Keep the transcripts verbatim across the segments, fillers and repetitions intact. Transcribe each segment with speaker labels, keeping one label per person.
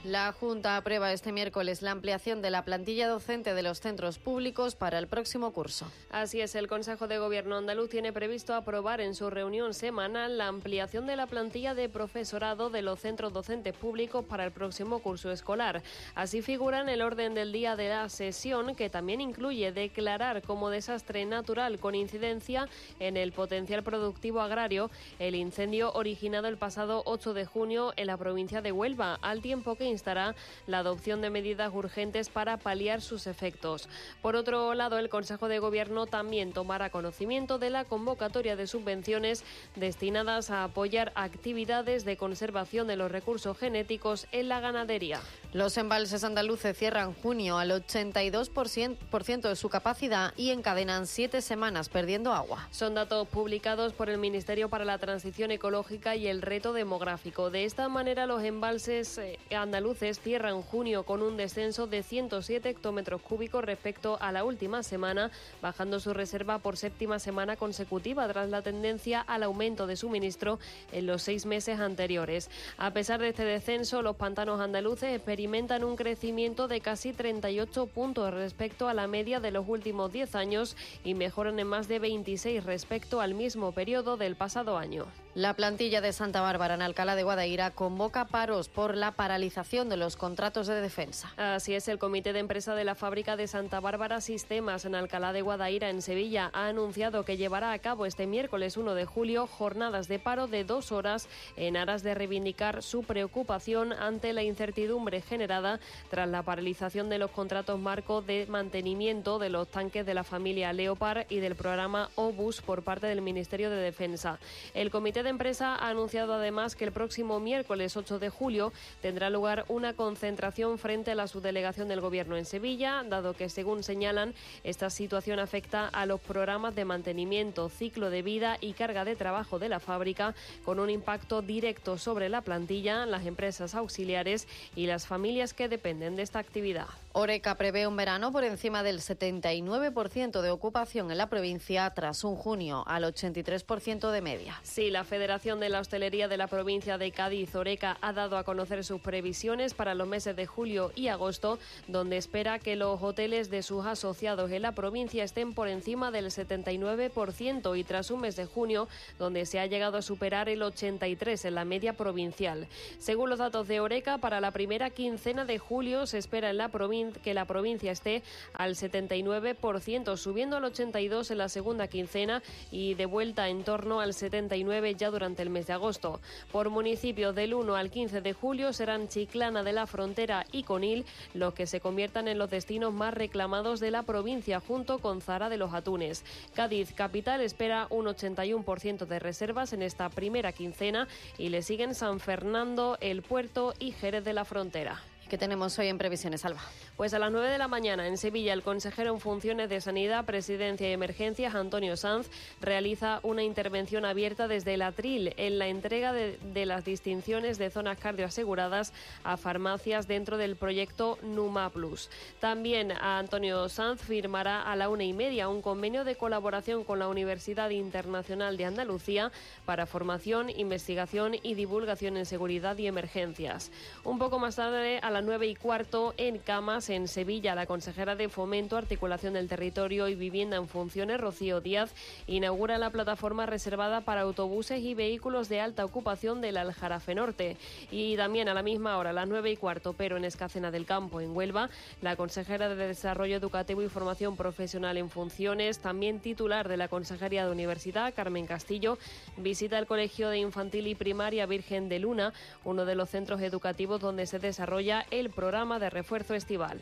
Speaker 1: La Junta aprueba este miércoles la ampliación de la plantilla docente de los centros públicos para el próximo curso.
Speaker 2: Así es, el Consejo de Gobierno andaluz tiene previsto aprobar en su reunión semanal la ampliación de la plantilla de profesorado de los centros docentes públicos para el próximo curso escolar. Así figura en el orden del día de la sesión, que también incluye declarar como desastre natural con incidencia en el potencial productivo agrario el incendio originado el pasado ocho de junio en la provincia de Huelva, al tiempo que instará la adopción de medidas urgentes para paliar sus efectos. Por otro lado, el Consejo de Gobierno también tomará conocimiento de la convocatoria de subvenciones destinadas a apoyar actividades de conservación de los recursos genéticos en la ganadería.
Speaker 1: Los embalses andaluces cierran junio al ochenta y dos por ciento de su capacidad y encadenan siete semanas perdiendo agua.
Speaker 2: Son datos publicados por el Ministerio para la Transición Ecológica y el Reto Demográfico. De esta manera, los embalses andaluces Luces cierran junio con un descenso de ciento siete hectómetros cúbicos respecto a la última semana, bajando su reserva por séptima semana consecutiva tras la tendencia al aumento de suministro en los seis meses anteriores. A pesar de este descenso, los pantanos andaluces experimentan un crecimiento de casi treinta y ocho puntos respecto a la media de los últimos diez años y mejoran en más de veintiséis respecto al mismo periodo del pasado año.
Speaker 1: La plantilla de Santa Bárbara en Alcalá de Guadaira convoca paros por la paralización de los contratos de defensa.
Speaker 2: Así es, el Comité de Empresa de la Fábrica de Santa Bárbara Sistemas en Alcalá de Guadaira, en Sevilla, ha anunciado que llevará a cabo este miércoles uno de julio jornadas de paro de dos horas en aras de reivindicar su preocupación ante la incertidumbre generada tras la paralización de los contratos marco de mantenimiento de los tanques de la familia Leopard y del programa Obus por parte del Ministerio de Defensa. El Comité de Empresa ha anunciado además que el próximo miércoles ocho de julio tendrá lugar una concentración frente a la subdelegación del Gobierno en Sevilla, dado que, según señalan, esta situación afecta a los programas de mantenimiento, ciclo de vida y carga de trabajo de la fábrica, con un impacto directo sobre la plantilla, las empresas auxiliares y las familias que dependen de esta actividad.
Speaker 1: Oreca prevé un verano por encima del setenta y nueve por ciento de ocupación en la provincia tras un junio al ochenta y tres por ciento de media.
Speaker 2: Sí, la Federación de la Hostelería de la provincia de Cádiz, Oreca, ha dado a conocer sus previsiones para los meses de julio y agosto, donde espera que los hoteles de sus asociados en la provincia estén por encima del setenta y nueve por ciento y tras un mes de junio, donde se ha llegado a superar el ochenta y tres por ciento en la media provincial. Según los datos de Oreca, para la primera quincena de julio se espera en la provin- que la provincia esté al setenta y nueve por ciento, subiendo al ochenta y dos por ciento en la segunda quincena y de vuelta en torno al setenta y nueve por ciento ya durante el mes de agosto. Por municipios, del uno al quince de julio serán Chiclana de la Frontera y Conil los que se conviertan en los destinos más reclamados de la provincia, junto con Zara de los Atunes. Cádiz capital espera un ochenta y uno por ciento de reservas en esta primera quincena y le siguen San Fernando, El Puerto y Jerez de la Frontera.
Speaker 1: ¿Qué tenemos hoy en previsiones, Alba?
Speaker 2: Pues a las nueve de la mañana en Sevilla, el consejero en funciones de Sanidad, Presidencia y Emergencias, Antonio Sanz, realiza una intervención abierta desde el Atril en la entrega de, de las distinciones de zonas cardioaseguradas a farmacias dentro del proyecto Numa Plus. También a Antonio Sanz firmará a la una y media un convenio de colaboración con la Universidad Internacional de Andalucía para formación, investigación y divulgación en seguridad y emergencias. Un poco más tarde, a las nueve y cuarto, en Camas, en Sevilla, la consejera de Fomento, Articulación del Territorio y Vivienda en Funciones, Rocío Díaz, inaugura la plataforma reservada para autobuses y vehículos de alta ocupación del Aljarafe Norte. Y también a la misma hora, a las nueve y cuarto, pero en Escacena del Campo, en Huelva, la consejera de Desarrollo Educativo y Formación Profesional en Funciones, también titular de la Consejería de Universidad, Carmen Castillo, visita el Colegio de Infantil y Primaria Virgen de Luna, uno de los centros educativos donde se desarrolla el programa de refuerzo estival.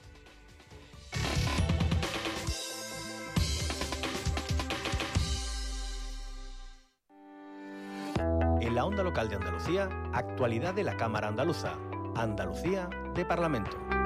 Speaker 3: En la onda local de Andalucía, actualidad de la Cámara Andaluza. Andalucía de Parlamento.